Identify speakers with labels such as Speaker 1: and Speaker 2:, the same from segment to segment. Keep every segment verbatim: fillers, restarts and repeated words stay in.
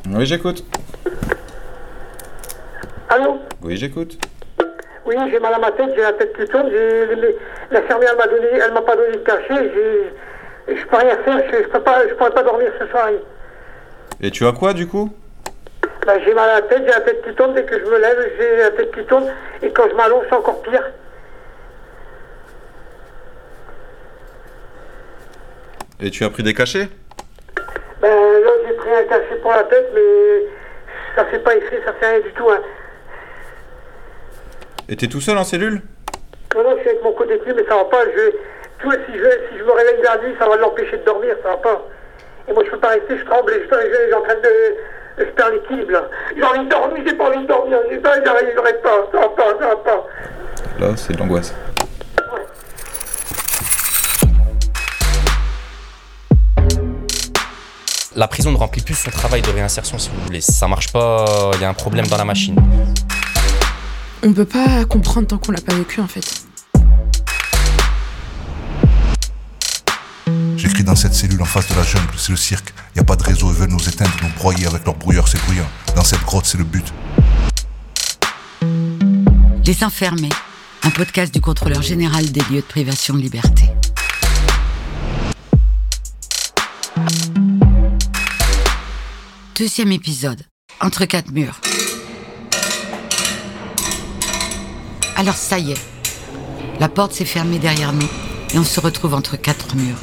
Speaker 1: Oui, j'écoute.
Speaker 2: Allô?
Speaker 1: Oui, j'écoute.
Speaker 2: Oui, j'ai mal à ma tête, j'ai la tête qui tourne, j'ai, les, l'infirmière elle m'a donné, elle m'a pas donné de cachet, j'ai, je peux rien faire, je, je peux pas, je pourrais pas dormir ce soir.
Speaker 1: Et tu as quoi du coup?
Speaker 2: Ben, j'ai mal à la tête, j'ai la tête qui tourne, dès que je me lève, j'ai la tête qui tourne, et quand je m'allonge, c'est encore pire.
Speaker 1: Et tu as pris des cachets?
Speaker 2: Ben là, j'ai pris un cachet pour la tête, mais ça fait pas effet, ça fait rien du tout. Hein.
Speaker 1: Et t'es tout seul en cellule?
Speaker 2: Non, non, je suis avec mon co-détenu, mais ça va pas. Je, tout, si, je, si je me réveille la nuit, ça va l'empêcher de dormir, ça va pas. Et moi, je peux pas rester, je tremble, je, je, je, je suis en train de, de faire l'équilibre, là. J'ai envie de dormir, j'ai pas envie de dormir, j'ai pas, j'arrive, j'arrête pas, ça va pas, ça va pas.
Speaker 1: Là, c'est de l'angoisse.
Speaker 2: Ouais.
Speaker 3: La prison ne remplit plus son travail de réinsertion, si vous voulez. Ça marche pas, il y a un problème dans la machine.
Speaker 4: On peut pas comprendre tant qu'on l'a pas vécu, en fait.
Speaker 5: J'écris dans cette cellule en face de la jungle, c'est le cirque. Y a pas de réseau, ils veulent nous éteindre, nous broyer avec leur brouilleur, c'est bruyant. Dans cette grotte, c'est le but.
Speaker 6: Les Enfermés, un podcast du contrôleur général des lieux de privation de liberté. Deuxième épisode, entre quatre murs. Alors ça y est, la porte s'est fermée derrière nous et on se retrouve entre quatre murs.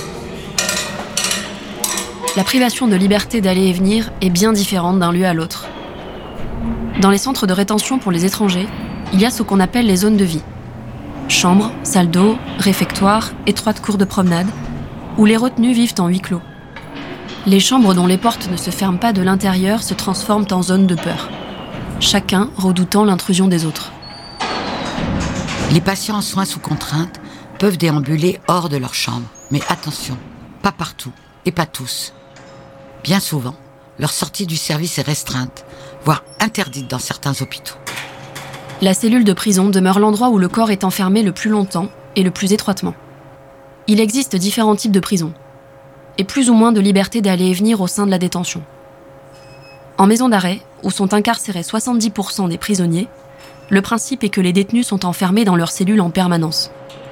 Speaker 7: La privation de liberté d'aller et venir est bien différente d'un lieu à l'autre. Dans les centres de rétention pour les étrangers, il y a ce qu'on appelle les zones de vie. Chambres, salles d'eau, réfectoires, étroites cours de promenade, où les retenus vivent en huis clos. Les chambres dont les portes ne se ferment pas de l'intérieur se transforment en zones de peur, chacun redoutant l'intrusion des autres.
Speaker 6: Les patients en soins sous contrainte peuvent déambuler hors de leur chambre. Mais attention, pas partout et pas tous. Bien souvent, leur sortie du service est restreinte, voire interdite dans certains hôpitaux.
Speaker 7: La cellule de prison demeure l'endroit où le corps est enfermé le plus longtemps et le plus étroitement. Il existe différents types de prisons, et plus ou moins de liberté d'aller et venir au sein de la détention. En maison d'arrêt, où sont incarcérés soixante-dix pour cent des prisonniers, le principe est que les détenus sont enfermés dans leur cellule en permanence.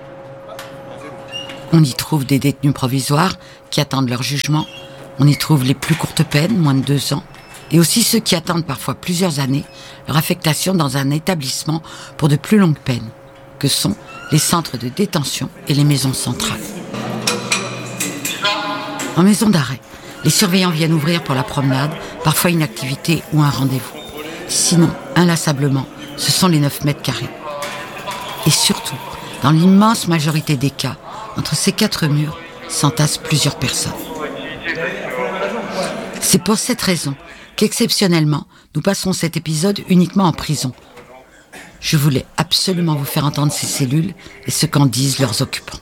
Speaker 6: On y trouve des détenus provisoires qui attendent leur jugement. On y trouve les plus courtes peines, moins de deux ans, et aussi ceux qui attendent parfois plusieurs années leur affectation dans un établissement pour de plus longues peines, que sont les centres de détention et les maisons centrales. En maison d'arrêt, les surveillants viennent ouvrir pour la promenade, parfois une activité ou un rendez-vous. Sinon, inlassablement, ce sont les neuf mètres carrés. Et surtout, dans l'immense majorité des cas, entre ces quatre murs, s'entassent plusieurs personnes. C'est pour cette raison qu'exceptionnellement, nous passons cet épisode uniquement en prison. Je voulais absolument vous faire entendre ces cellules et ce qu'en disent leurs occupants.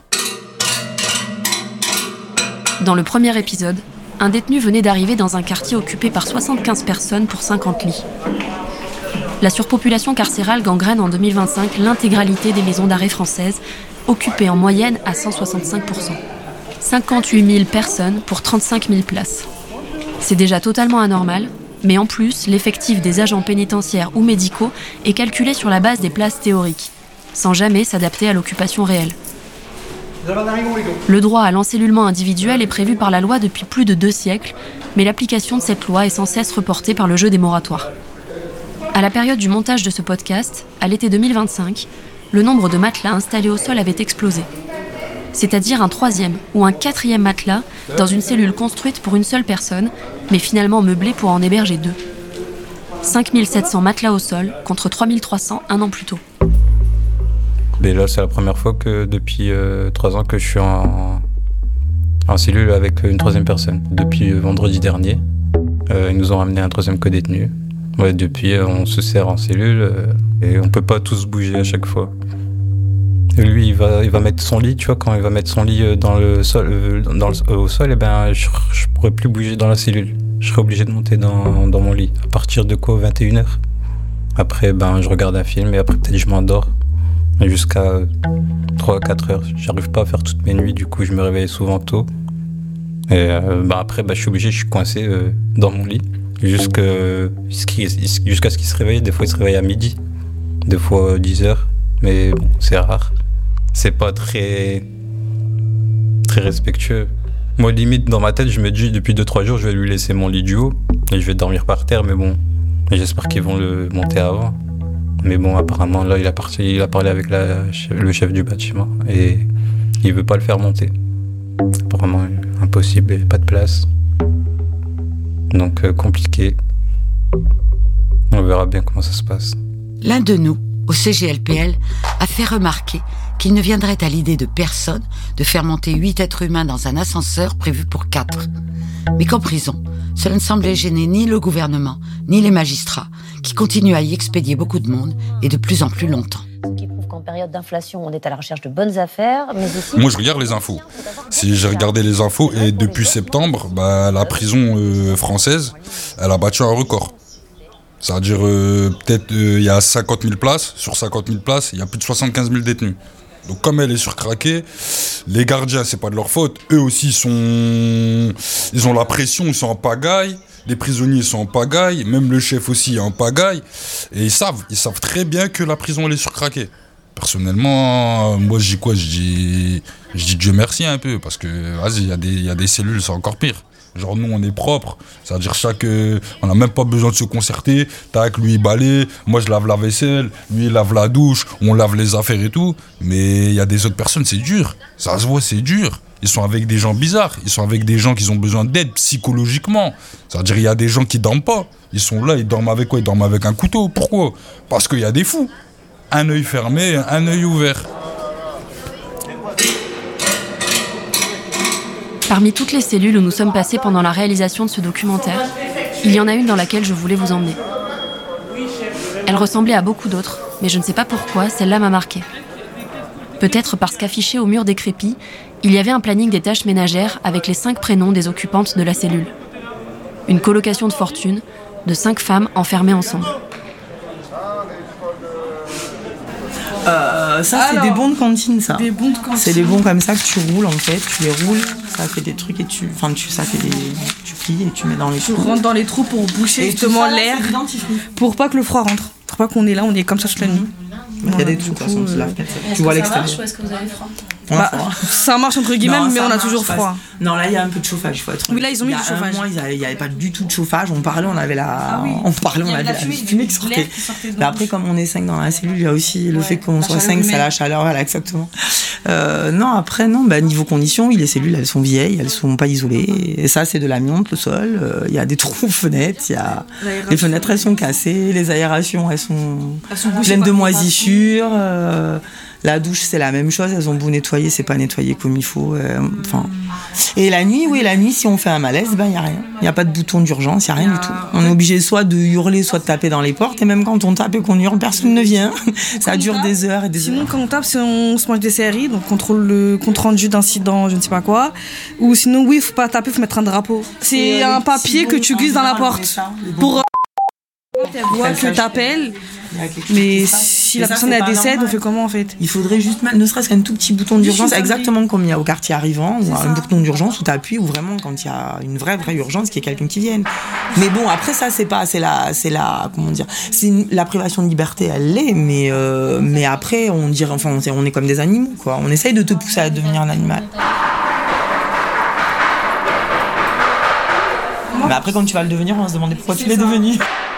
Speaker 7: Dans le premier épisode, un détenu venait d'arriver dans un quartier occupé par soixante-quinze personnes pour cinquante lits. La surpopulation carcérale gangrène en deux mille vingt-cinq l'intégralité des maisons d'arrêt françaises, occupées en moyenne à cent soixante-cinq pour cent. cinquante-huit mille personnes pour trente-cinq mille places. C'est déjà totalement anormal, mais en plus, l'effectif des agents pénitentiaires ou médicaux est calculé sur la base des places théoriques, sans jamais s'adapter à l'occupation réelle. Le droit à l'encellulement individuel est prévu par la loi depuis plus de deux siècles, mais l'application de cette loi est sans cesse reportée par le jeu des moratoires. À la période du montage de ce podcast, à l'été deux mille vingt-cinq, le nombre de matelas installés au sol avait explosé. C'est-à-dire un troisième ou un quatrième matelas dans une cellule construite pour une seule personne, mais finalement meublée pour en héberger deux. cinq mille sept cents matelas au sol contre trois mille trois cents un an plus tôt.
Speaker 8: Mais là, c'est la première fois que depuis euh, trois ans que je suis en, en cellule avec une troisième personne. Depuis euh, vendredi dernier, euh, ils nous ont ramené un troisième co-détenu. Ouais, depuis, euh, on se sert en cellule euh, et on peut pas tous bouger à chaque fois. Et lui, il va, il va mettre son lit, tu vois, quand il va mettre son lit dans le sol, euh, dans le, euh, au sol, et ben, je, je pourrais plus bouger dans la cellule. Je serais obligé de monter dans, dans mon lit. À partir de quoi, vingt et une heures. Après, ben, je regarde un film et après, peut-être, je m'endors. Jusqu'à trois à quatre heures. J'arrive pas à faire toutes mes nuits, du coup, je me réveille souvent tôt. Et euh, bah, après, bah, je suis obligé, je suis coincé euh, dans mon lit. jusqu'à, jusqu'à ce qu'il se réveille. Des fois, il se réveille à midi, des fois dix heures, mais bon, c'est rare. C'est pas très, très respectueux. Moi, limite, dans ma tête, je me dis, depuis deux trois jours, je vais lui laisser mon lit du haut et je vais dormir par terre, mais bon, j'espère qu'ils vont le monter avant. Mais bon, apparemment, là, il a, parti, il a parlé avec la, le chef du bâtiment et il veut pas le faire monter. Apparemment, impossible, pas de place. Donc, euh, compliqué. On verra bien comment ça se passe.
Speaker 6: L'un de nous, au C G L P L, a fait remarquer qu'il ne viendrait à l'idée de personne de faire monter huit êtres humains dans un ascenseur prévu pour quatre. Mais qu'en prison, cela ne semblait gêner ni le gouvernement, ni les magistrats, qui continuent à y expédier beaucoup de monde et de plus en plus longtemps.
Speaker 9: Ce qui prouve qu'en période d'inflation, on est à la recherche de bonnes affaires, mais aussi...
Speaker 10: Moi, je regarde les infos. Si j'ai regardé les infos, et depuis septembre, bah, la prison euh, française, elle a battu un record. C'est-à-dire, euh, peut-être, il euh, y a cinquante mille places. Sur cinquante mille places, il y a plus de soixante-quinze mille détenus. Donc, comme elle est surcraquée, les gardiens, c'est pas de leur faute. Eux aussi, sont... ils ont la pression, ils sont en pagaille. Les prisonniers sont en pagaille. Même le chef aussi est en pagaille. Et ils savent, ils savent très bien que la prison, elle est surcraquée. Personnellement, moi, je dis quoi ? Je dis, je dis Dieu merci un peu. Parce que, vas-y, il y a des, il y a des cellules, c'est encore pire. Genre, nous, on est propre. C'est-à-dire, chaque, euh, on n'a même pas besoin de se concerter. Tac, lui, il balaye. Moi, je lave la vaisselle. Lui, il lave la douche. On lave les affaires et tout. Mais il y a des autres personnes, c'est dur. Ça se voit, c'est dur. Ils sont avec des gens bizarres. Ils sont avec des gens qui ont besoin d'aide psychologiquement. C'est-à-dire, il y a des gens qui dorment pas. Ils sont là, ils dorment avec quoi ? Ils dorment avec un couteau. Pourquoi ? Parce qu'il y a des fous. Un œil fermé, un œil ouvert.
Speaker 7: Parmi toutes les cellules où nous sommes passés pendant la réalisation de ce documentaire, il y en a une dans laquelle je voulais vous emmener. Elle ressemblait à beaucoup d'autres, mais je ne sais pas pourquoi, celle-là m'a marquée. Peut-être parce qu'affiché au mur décrépit, il y avait un planning des tâches ménagères avec les cinq prénoms des occupantes de la cellule. Une colocation de fortune de cinq femmes enfermées ensemble.
Speaker 11: Euh, ça, c'est Alors, des bons de cantine, ça. Des bons de cantine. C'est des bons comme ça que tu roules, en fait. Tu les roules, ça fait des trucs et tu... Enfin, tu, ça fait des... Tu plies et tu mets dans les trous. Tu rentres dans les trous pour boucher et justement l'air, pour pas que le froid rentre. Pour pas qu'on est là, on est comme ça toute la nuit. Il y a des trous, de toute façon, tu laves. Tu vois l'extérieur. Est-ce que ça marche ou est-ce que vous avez froid ? Bah, ça marche entre guillemets, non, mais on a toujours froid. Non, là il y a un peu de chauffage, il faut être. Oui, là ils ont mis du chauffage. Il y a un mois, il n'y avait pas du tout de chauffage. On parlait, on avait la, ah, oui. on parlait, on avait la fumée, fumée qui sortait. Mais après, comme on est cinq dans la cellule, il y a aussi le ouais, fait qu'on soit cinq, c'est la chaleur, voilà, exactement. Euh, non, après, non, bah, niveau conditions, oui, les cellules, elles sont vieilles, elles sont pas isolées. Et ça, c'est de l'amiante, le sol. Il euh, y a des trous aux fenêtres, il y a les fenêtres, elles sont cassées, les aérations, elles sont, elles sont pleines de moisissures. Euh, La douche, c'est la même chose. Elles ont beau nettoyer, c'est pas nettoyé comme il faut. Enfin, euh, et la nuit, oui, la nuit, si on fait un malaise, ben y a rien. Il y a pas de bouton d'urgence, il y a rien du tout. On est obligé soit de hurler, soit de taper dans les portes. Et même quand on tape et qu'on hurle, personne ne vient. Ça dure des heures et des heures. Sinon, quand on tape, c'est on se mange des C R I, donc contrôle le compte rendu d'incident, je ne sais pas quoi. Ou sinon, oui, faut pas taper, faut mettre un drapeau. C'est un papier que tu glisses dans la porte pour elle voit que t'appelles. Mais si la personne elle décède, on fait comment en fait ? Il faudrait juste mettre ne serait-ce qu'un tout petit bouton d'urgence, exactement comme il y a au quartier arrivant, ou un bouton d'urgence où tu appuies, ou vraiment quand il y a une vraie vraie urgence, qu'il y ait quelqu'un qui vienne. Mais bon, après ça c'est pas, c'est la, c'est la, comment dire, c'est une, la privation de liberté, elle l'est, mais euh, mais après on dirait, enfin on est, on est comme des animaux quoi. On essaye de te pousser à devenir un animal. Mais après quand tu vas le devenir, on va se demander pourquoi tu l'es devenu.